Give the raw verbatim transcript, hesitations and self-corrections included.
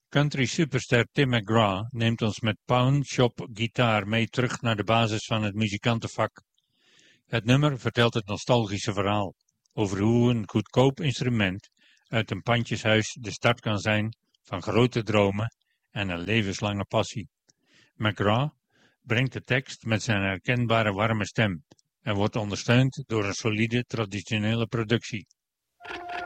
Country superster Tim McGraw neemt ons met Pawn Shop Gitaar mee terug naar de basis van het muzikantenvak. Het nummer vertelt het nostalgische verhaal over hoe een goedkoop instrument uit een pandjeshuis de start kan zijn van grote dromen en een levenslange passie. McGraw brengt de tekst met zijn herkenbare warme stem en wordt ondersteund door een solide traditionele productie.